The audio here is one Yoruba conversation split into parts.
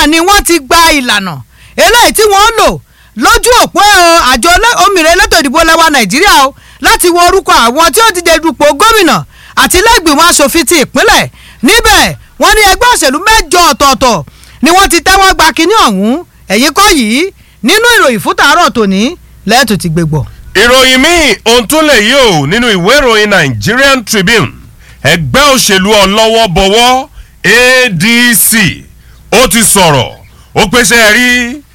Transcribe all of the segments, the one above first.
náà ni wọ́n ti gba ìlànà eléyìí tí wọ́n lò lójú òpó àjọ òmìnira elétò ìdìbò lẹ́wà Nàìjíríà o láti wo orúkọ àwọn tí ó ti dé dupò gómìnà àti lẹ́gbìmọ̀ aṣòfin ti ìpínlẹ̀ níbẹ̀ wọ́n ní ẹgbẹ́ òṣèlú 8 ọ̀tọ̀ọ̀tọ̀ ni wọ́n ti tẹ́wọ́ gba kínní ọ̀hún ẹ̀yìn kọ́ yìí nínú ìròyìn fún tàárọ̀ tòní lẹ́ẹ̀tù ti gbégbọ́. ìròyìn míì ohun tó lè yí o nínú ìwé ìròyìn Nigerian Tribune ẹgbẹ́ òṣèlú ọlọ́wọ́ bọ̀wọ́ ADC ó ti sọ̀rọ̀ ó pèsè rí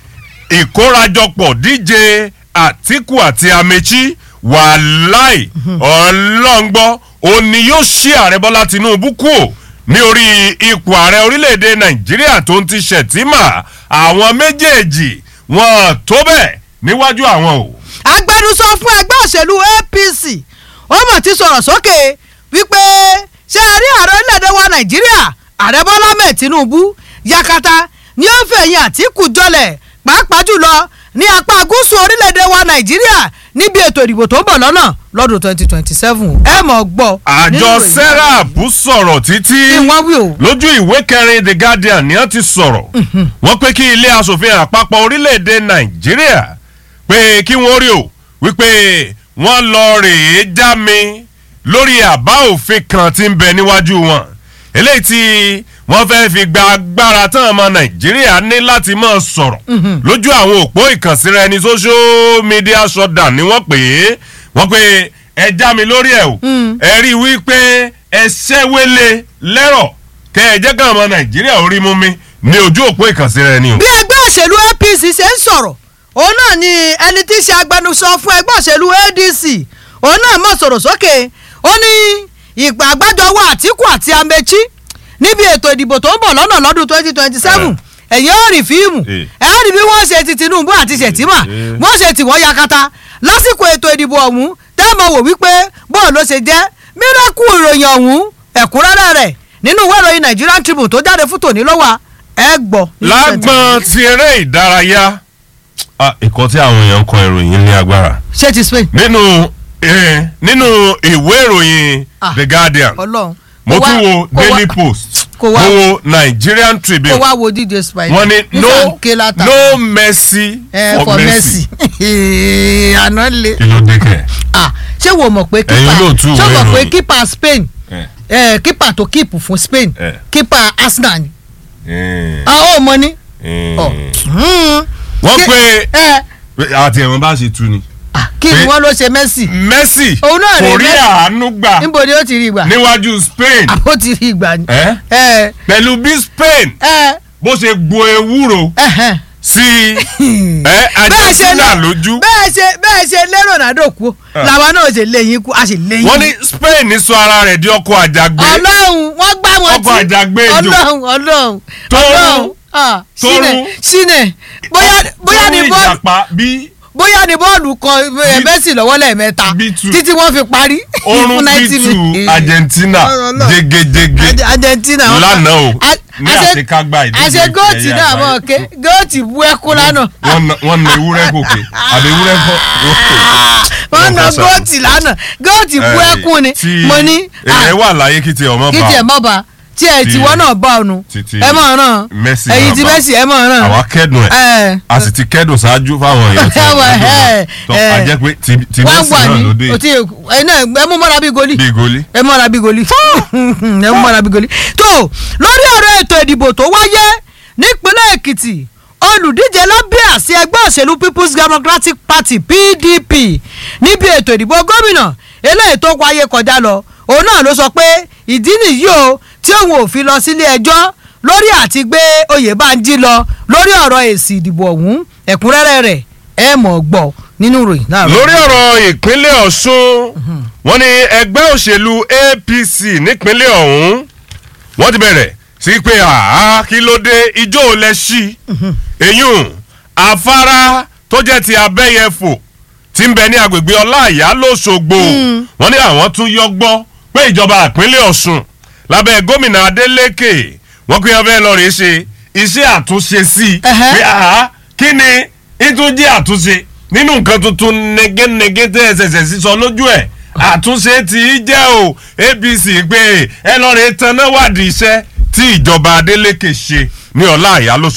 ìkórajọpọ̀ díje Àtíkù àti Amechi wàláì ọlọ́ngbọ́ òní yóò ṣí ààrẹ Bọ́lá Tinubu kú ní orí ipò ààrẹ orílẹ̀-èdè Nàìjíríà tó ń ti Shettima àwọn méjèèjì wọn tó bẹ́ẹ̀ níwájú àwọn o. agbẹnusọ fún ẹgbẹ́ òṣèlú APC ó mọ̀ ti sọ̀rọ̀ sókè wípé ṣé ẹ rí ààrẹ orílẹ̀-èdè wa Nàìjíríà ààrẹ Bọ́lá Ahmed Tinubu yakata ni ó fẹ̀yìn Àtíkù jọlẹ̀ pàápàá jùlọ ní apá gúúsù orílẹ̀-èdè wa Nàìjíríà níbi ètò ìdìbò tó ń bọ̀ lọ́nà lọ́dún 2027 ẹ mọ̀ gbọ́. àjọ serap sọ̀rọ̀ títí lójú ìwé kẹrin The Guardian ni wọ́n ti sọ̀rọ̀ wọ́n pé kí ilé asòfin àpapọ̀ orílẹ̀-èdè Nàìjíríà pé kí wọ́n rí o wípé wọ́n lọ rèé já mi lórí àbá òfin kan tí ń bẹ níwájú wọn eléyìí tí wọ́n fẹ́ fi gba agbára tán ọmọ Nàìjíríà ní láti máa sọ̀rọ̀ lójú àwọn òpó ìkànsíra ẹni social media shutdown ni wọ́n pè é wọ́n pé ẹ já mi lórí ẹ̀ o ẹ rí i wípé ẹ ṣẹ́wélé lẹ́rọ̀ kẹ́ ẹ jẹ́ káwọn ọmọ Nàìjíríà orí mú mi ní ojú òpó ìkànsíra ẹni o. bí ẹgbẹ́ òṣèlú APC ṣe ń sọ̀rọ̀ òun náà ni ẹni tí í ṣe agbẹnusọ fún ẹgbẹ́ òṣèlú ADC òun náà mọ̀ sọ̀rọ̀ sókè ó ní ìgbà àgbájọwọ́ Àtíkù àti Amechi níbi ètò ìdìbò tó ń bọ̀ lọ́nà lọ́dún 2027 ẹ̀yin ò rí fíìmù ẹ̀ rí bí wọ́n ṣe ti Tinubu àti Shettima wọ́n ṣe tí wọ́n yakata lásìkò ètò ìdìbò ọ̀hún tẹ́ẹ̀mọ̀ wò wípé bọ́ọ̀ ló ṣe jẹ́ mírẹ́kù ìròyìn ọ̀hún ẹ̀kúnrẹ́rẹ́ rẹ̀ nínú ìwé ìròyìn Nigerian Tribune tó jáde fún tòní ló wà ẹ gbọ́. lágbọ́n ti eré ìdárayá ìkọ́ tí àwọn èèyàn ń kọ ìròyìn ní agbára. ṣé ti Spain. nínú ìwé ìròyìn The Guardian mo tún wo Daily Post mo wo Nigerian Tribune kó wá wo DJ Spider wọ́n ní no mercy for mercy. àná le. kí ló dé kẹ́. ṣé wo mọ̀ pé kípa Spain kípa tó kíìpù fún Spain kípa Arsenal ni. ó mọ ní. wọ́n pé àti ẹ̀wọ̀n bá ṣe tú ni. kí ni wọ́n ló ṣe Messi kò rí àánú gbà níbo ni ó ti rí gbà níwájú Spain ó ti rí gbà ni. pẹ̀lú bí Spain bó ṣe gbo ewúro sí Argentina lójú. bẹ́ẹ̀ ṣe lé Ronaldo kú làwọn náà ṣe léyìn kú a sì léyìn. wọ́n ní Spain sọ ara rẹ̀ di ọkọ̀ àjàgbé. Ọlọ́run wọ́n gbá wọn tí ọkọ̀ àjàgbé jù Ọlọ́run sínẹ̀ bóyá ni bọ́ọ̀lù bóyá ni bọ́ọ̀lù kan Messi lọ́wọ́ lẹ́ẹ̀mẹ́ta títí wọ́n fi parí. orun B2 Argentina jegejege Argentina lánàá o ní àṣekágbá ìdíje àṣe góòtì náà mọ̀ ké góòtì bú ẹkún lánàá. wọ́n na ewúrẹ́ gòkè àbí ewúrẹ́ kọ́. wọ́n na góòtì lánàá góòtì bú ẹkún ni mo ní. ẹ wà láyé kí tiẹ̀ ọmọ bá tí ẹ tiwọ́ náà bá ọ̀nù ẹ mọ̀ ràn ẹ̀yìn tí Messi ẹ mọ̀ ràn. àwa kẹ́dùn ẹ̀ a sì ti kẹ́dùn ṣáájú fáwọn èèyàn tí wọ́n jẹ́ pé ti Messi náà ló dé. ẹ mú mọ́ra bí goli ẹ mọ́ra bí goli ẹ mú mọ́ra bí goli. tó lórí ọ̀rọ̀ ètò ìdìbò tó wáyé nípínlẹ̀ Èkìtì olùdíje lábẹ́ àsíá ẹgbẹ́ òṣèlú People's Democratic Party PDP níbi ètò ìdìbò gómìnà eléyìí tó wáyé kọjá lọ òun náà ló sọ pé ìdí nìyí o tí òun ò fi lọ sílé ẹjọ́ lórí àti gbé Oyèbánjí lọ lórí ọ̀rọ̀ èsì ìdìbò ọ̀hún ẹ̀kúnrẹ́rẹ́ rẹ̀ ẹ mọ̀ gbọ́ nínú ìròyìn náà. lórí ọ̀rọ̀ ìpínlẹ̀ Ọ̀ṣun wọ́n ní ẹgbẹ́ òṣèlú APC nípínlẹ̀ ọ̀hún wọ́n ti bẹ̀rẹ̀ sí pé kí ló dé ijó lẹ sí èyún afárá tó jẹ́ ti Abẹ́yẹfò tí ń bẹ ní agbègbè Ọláìyá l'Óṣogbo wọ́n ní àwọn tún yọgbọ́ pé ìjọba ìpínlẹ̀ Ọ̀ṣun lábẹ́ gómìnà Adélékè wọ́n pín ọbẹ̀ lọ rèé ṣe iṣẹ́ àtúnṣe sí i pé kí ni ìtúnjí àtúnṣe nínú nǹkan tuntun nẹ́gẹ́nẹ́gẹ́ tẹ́ ẹsẹ̀sẹ̀ sísọ lójú ẹ̀ àtúnṣe tí í jẹ́ o APC pé ẹ lọ rèé taná wádìí iṣẹ́ tí ìjọba Adélékè ṣe ní Ọláìyá l'Óṣogbo.